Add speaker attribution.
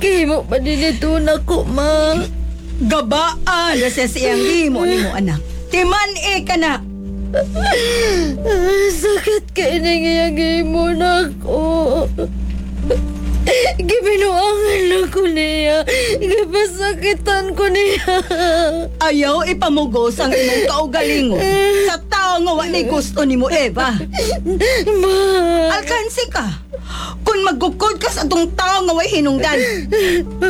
Speaker 1: Kahimo pa dinito na ko, ma.
Speaker 2: Gabaan na sa siyang himo ni mo, anak. Timan ka na.
Speaker 1: Sakit ka inang himo na ko. Gibinuangan na ko niya. Gipasakitan ko niya.
Speaker 2: Ayaw ipamugos ang imong kaugalingon sa tao nga wala gusto ni mo, Eva.
Speaker 1: Ma.
Speaker 2: Alkansi ka. Kung magkukod ka sa atong tao nga way hinungdan.